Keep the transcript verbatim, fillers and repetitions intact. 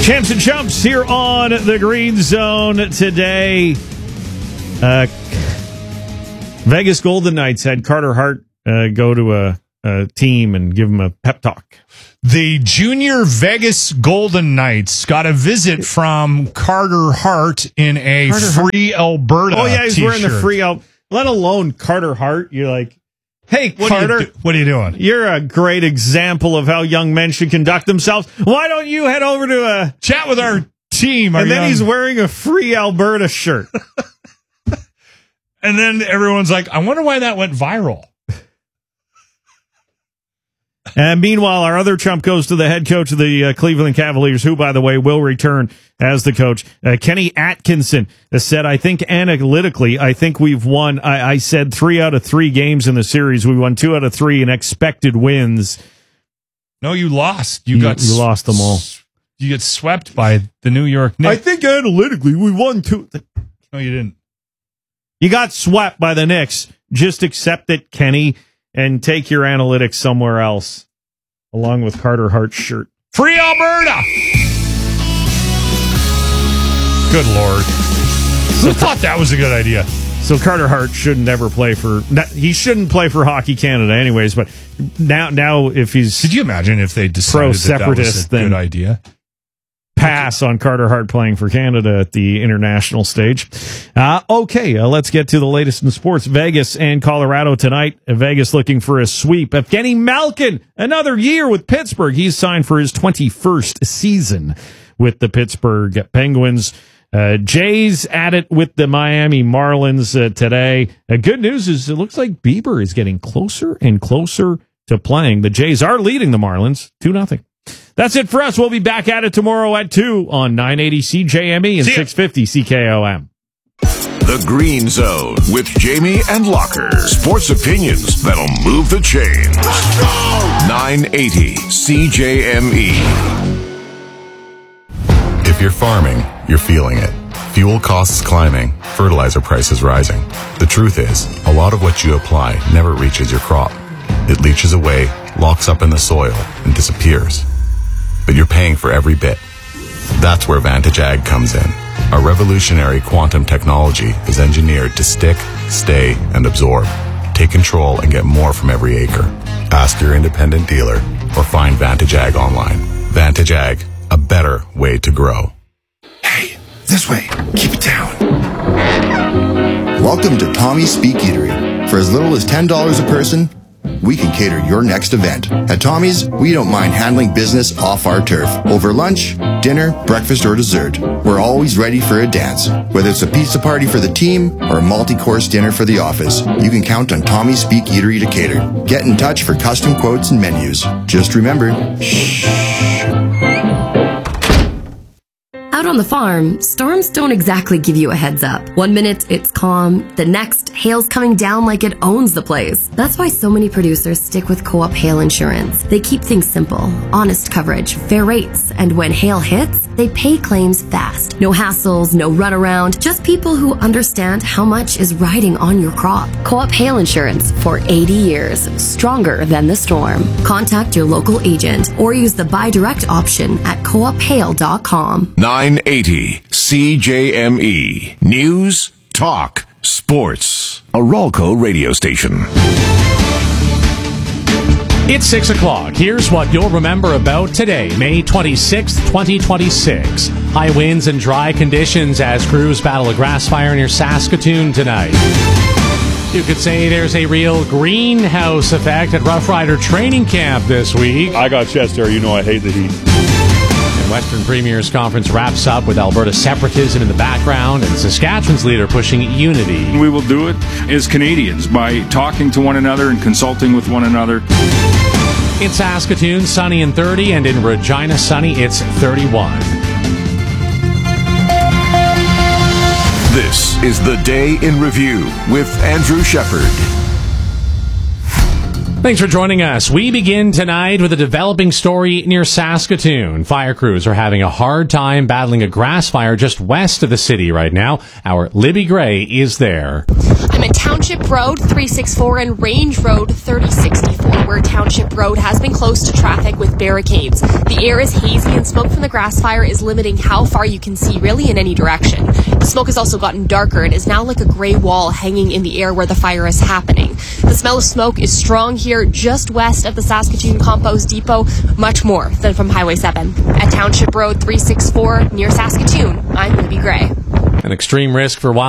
Champs and Chumps here on the Green Zone today. Uh, Vegas Golden Knights had Carter Hart uh, go to a, a team and give him a pep talk. The junior Vegas Golden Knights got a visit from Carter Hart in a Carter free Hart. Alberta Oh, yeah, he's t-shirt. wearing the free Al- let alone Carter Hart. You're like, hey, What Carter, Are you do- what are you doing? You're a great example of how young men should conduct themselves. Why don't you head over to a... Chat with our team. Our and then young- he's wearing a free Alberta shirt. And then everyone's like, I wonder why that went viral. And meanwhile, our other chump goes to the head coach of the uh, Cleveland Cavaliers, who, by the way, will return as the coach. Uh, Kenny Atkinson said, I think analytically, I think we've won. I, I said three out of three games in the series. We won two out of three in expected wins. No, you lost. You, You- got you lost them all. s- You get swept by the New York Knicks. I think analytically, we won two. No, you didn't. You got swept by the Knicks. Just accept it, Kenny, and take your analytics somewhere else, along with Carter Hart's shirt. Free Alberta! Good Lord. Who thought that was a good idea? So Carter Hart shouldn't ever play for. He shouldn't play for Hockey Canada, anyways. But now, now if he's Could you imagine if they decided that that was pro-separatist, a then good idea? pass on Carter Hart playing for Canada at the international stage. Uh, okay, uh, let's get to the latest in sports. Vegas and Colorado tonight. Uh, Vegas looking for a sweep. Evgeny Malkin, another year with Pittsburgh. He's signed for his twenty-first season with the Pittsburgh Penguins. Uh, Jays at it with the Miami Marlins uh, today. Uh, good news is it looks like Bieber is getting closer and closer to playing. The Jays are leading the Marlins two nothing. That's it for us. We'll be back at it tomorrow at two on nine eighty C J M E and six fifty C K O M. The Green Zone with Jamie and Locker. Sports opinions that'll move the chains. nine eighty C J M E. If you're farming, you're feeling it. Fuel costs climbing, fertilizer prices rising. The truth is, a lot of what you apply never reaches your crop. It leaches away, locks up in the soil, and disappears. But you're paying for every bit. That's where Vantage Ag comes in. Our revolutionary quantum technology is engineered to stick, stay, and absorb. Take control and get more from every acre. Ask your independent dealer or find Vantage Ag online. Vantage Ag, a better way to grow. Hey, this way. Keep it down. Welcome to Tommy's Speak Eatery. For as little as ten dollars a person, we can cater your next event. At Tommy's, we don't mind handling business off our turf. Over lunch, dinner, breakfast, or dessert, we're always ready for a dance. Whether it's a pizza party for the team or a multi-course dinner for the office, you can count on Tommy's Speak Eatery to cater. Get in touch for custom quotes and menus. Just remember, shh. Out on the farm, storms don't exactly give you a heads up. One minute it's calm, the next hail's coming down like it owns the place. That's why so many producers stick with Co-op Hail Insurance. They keep things simple, honest coverage, fair rates, and when hail hits, they pay claims fast. No hassles, no runaround, just people who understand how much is riding on your crop. Co-op Hail Insurance for eighty years, stronger than the storm. Contact your local agent or use the buy direct option at co op hail dot com. nine eighty C J M E. News, talk, sports. A Rolco radio station. It's six o'clock. Here's what you'll remember about today, May twenty-sixth, twenty twenty-six. High winds and dry conditions as crews battle a grass fire near Saskatoon tonight. You could say there's a real greenhouse effect at Rough Rider training camp this week. I got chest hair. You know I hate the heat. And Western Premiers Conference wraps up with Alberta separatism in the background and Saskatchewan's leader pushing unity. We will do it as Canadians by talking to one another and consulting with one another. In Saskatoon, sunny and thirty, and in Regina, sunny, it's thirty-one. This is the Day in Review with Andrew Shepard. Thanks for joining us. We begin tonight with a developing story near Saskatoon. Fire crews are having a hard time battling a grass fire just west of the city right now. Our Libby Gray is there. I'm at Township Road three sixty-four and Range Road thirty sixty-four, where Township Road has been closed to traffic with barricades. The air is hazy and smoke from the grass fire is limiting how far you can see really in any direction. The smoke has also gotten darker and is now like a gray wall hanging in the air where the fire is happening. The smell of smoke is strong here just west of the Saskatoon Compost Depot, much more than from Highway seven. At Township Road three sixty-four near Saskatoon, I'm Libby Gray. An extreme risk for wild